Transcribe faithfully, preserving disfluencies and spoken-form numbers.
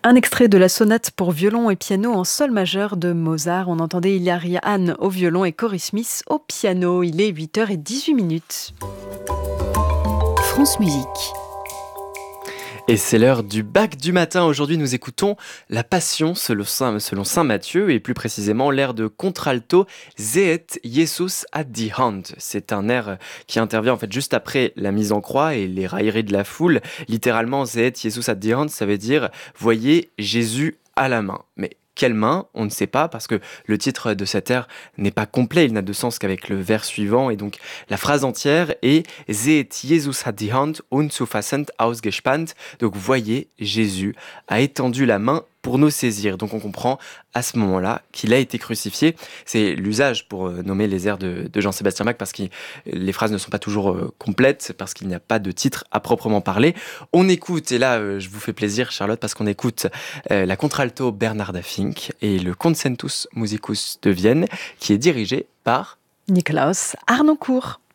Un extrait de la sonate pour violon et piano en sol majeur de Mozart. On entendait Hilaria Hahn au violon et Cory Smith au piano. Il est huit heures dix-huit minutes. France Musique. Et c'est l'heure du bac du matin. Aujourd'hui, nous écoutons la Passion selon Saint, selon Saint Matthieu et plus précisément l'air de contralto Sehet Jesus ad die Hand. C'est un air qui intervient en fait juste après la mise en croix et les railleries de la foule. Littéralement, Sehet Jesus ad die Hand, ça veut dire voyez Jésus à la main. Mais quelle main? On ne sait pas parce que le titre de cet air n'est pas complet, il n'a de sens qu'avec le vers suivant et donc la phrase entière est Seht Jesus hat die Hand unzufassend ausgespannt. Donc voyez, Jésus a étendu la main pour nous saisir. Donc on comprend à ce moment-là qu'il a été crucifié. C'est l'usage pour nommer les airs de, de Jean-Sébastien Bach parce que les phrases ne sont pas toujours euh, complètes, parce qu'il n'y a pas de titre à proprement parler. On écoute, et là euh, je vous fais plaisir Charlotte, parce qu'on écoute euh, la contralto Bernarda Fink et le Concentus Musicus de Vienne qui est dirigé par Nikolaus Harnoncourt.